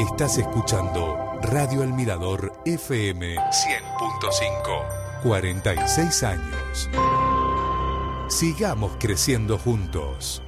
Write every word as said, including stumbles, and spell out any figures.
Estás escuchando Radio El Mirador F M cien punto cinco. cuarenta y seis años. Sigamos creciendo juntos.